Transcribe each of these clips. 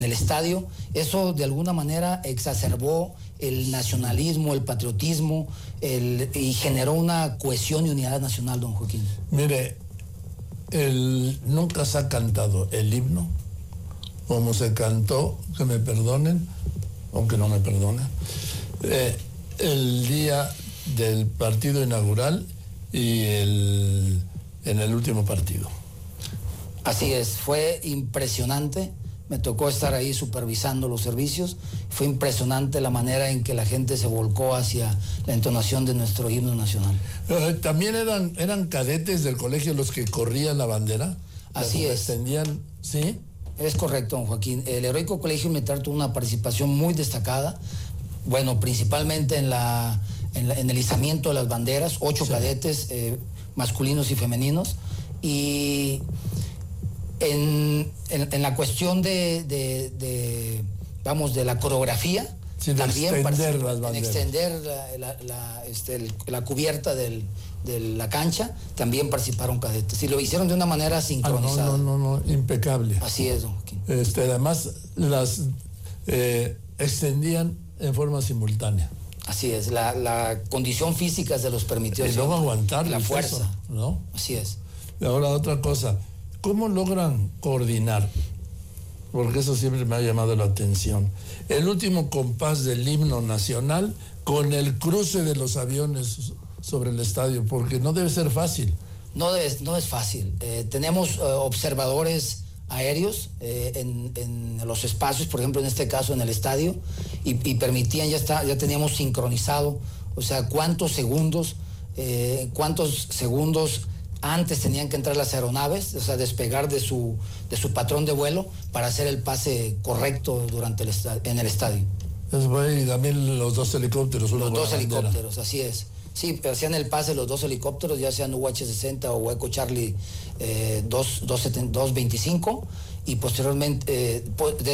el estadio. Eso de alguna manera exacerbó el nacionalismo, el patriotismo, y generó una cohesión y unidad nacional, don Joaquín. Mire, nunca se ha cantado el himno como se cantó, que me perdonen, aunque no me perdonen, el día del partido inaugural y en el último partido. Así es, fue impresionante. Me tocó estar ahí supervisando los servicios. Fue impresionante la manera en que la gente se volcó hacia la entonación de nuestro himno nacional. ¿También eran cadetes del colegio los que corrían la bandera? Así es. Extendían, ¿sí? Es correcto, don Joaquín. El Heroico Colegio Militar tuvo una participación muy destacada, bueno, principalmente en el izamiento de las banderas, 8 sí. Cadetes masculinos y femeninos, y en la cuestión de la coreografía, sí, también extender en extender la cubierta de la cancha, también participaron cadetes y lo hicieron de una manera sincronizada. No, impecable. Así es, don Joaquín. Además las extendían en forma simultánea. Así es, la condición física se los permitió. Y luego aguantar la fuerza, peso, ¿no? Así es. Y ahora otra cosa, ¿cómo logran coordinar? Porque eso siempre me ha llamado la atención. El último compás del himno nacional con el cruce de los aviones sobre el estadio, porque no debe ser fácil. No es fácil. Tenemos observadores aéreos en los espacios, por ejemplo, en este caso en el estadio, y permitían, ya teníamos sincronizado, o sea, cuántos segundos antes tenían que entrar las aeronaves, o sea, despegar de su patrón de vuelo para hacer el pase correcto en el estadio. Y también los 2 helicópteros. Los 2 helicópteros, así es. Sí, pero hacían el pase los 2 helicópteros, ya sean UH-60 o Eco Charlie 225, y posteriormente,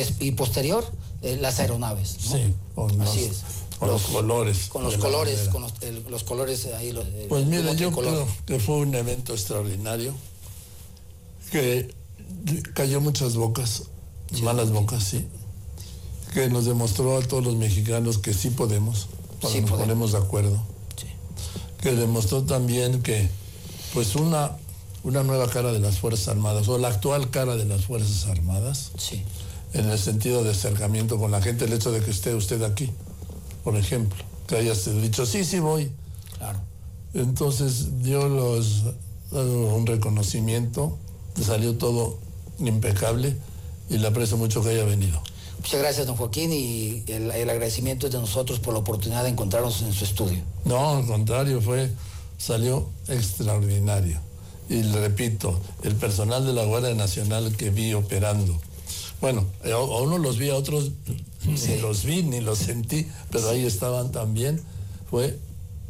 las aeronaves, ¿no? Sí, así es. Con los colores. Con los colores, los colores ahí. Pues mira, yo creo que fue un evento extraordinario, que cayó muchas bocas, sí, malas bocas, sí, que nos demostró a todos los mexicanos que sí podemos, cuando nos ponemos de acuerdo. Sí. Que demostró también que, pues, una nueva cara de las Fuerzas Armadas, o la actual cara de las Fuerzas Armadas, sí, en el sentido de acercamiento con la gente, el hecho de que esté usted aquí, por ejemplo, que hayas dicho, sí voy. Claro. Entonces dio un reconocimiento, salió todo impecable, y le aprecio mucho que haya venido. Muchas gracias, don Joaquín, y el agradecimiento es de nosotros por la oportunidad de encontrarnos en su estudio. No, al contrario, salió extraordinario. Y le repito, el personal de la Guardia Nacional que vi operando, bueno, a uno los vi, a otros sí, ni los vi, ni los sentí, pero sí, ahí estaban también, fue,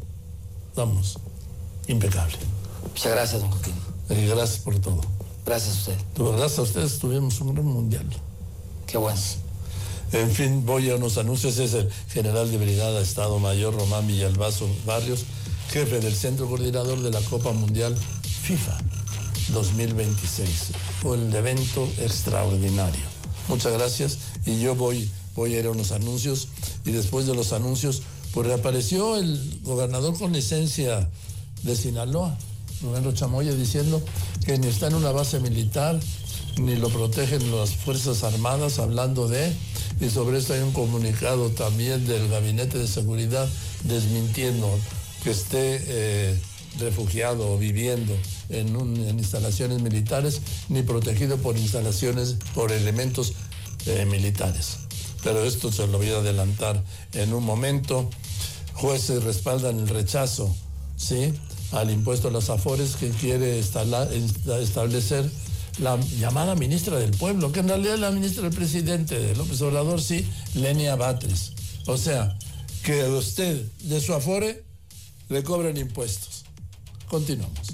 impecable. Muchas gracias, don Joaquín. Y gracias por todo. Gracias a usted. Gracias a ustedes tuvimos un gran mundial. Qué bueno. En fin, voy a unos anuncios. Es el general de brigada Estado Mayor Román Villalbazo Barrios, jefe del Centro Coordinador de la Copa Mundial FIFA 2026. Fue un evento extraordinario. Muchas gracias, y yo voy a ir a unos anuncios, y después de los anuncios, pues reapareció el gobernador con licencia de Sinaloa, Rubén Chamoya, diciendo que ni está en una base militar, ni lo protegen las Fuerzas Armadas, y sobre esto hay un comunicado también del Gabinete de Seguridad desmintiendo que esté refugiado o viviendo en instalaciones militares, ni protegido por elementos militares. Pero esto se lo voy a adelantar en un momento. Jueces respaldan el rechazo, ¿sí?, al impuesto a las afores que quiere establecer la llamada ministra del Pueblo, que en realidad es la ministra del presidente de López Obrador, sí, Lenia Batres. O sea, que a usted de su afore le cobran impuestos. Continuamos.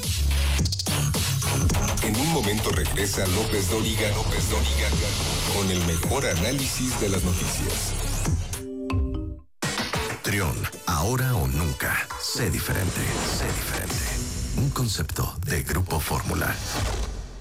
En un momento regresa López Dóriga con el mejor análisis de las noticias. Trión, ahora o nunca. Sé diferente. Un concepto de Grupo Fórmula.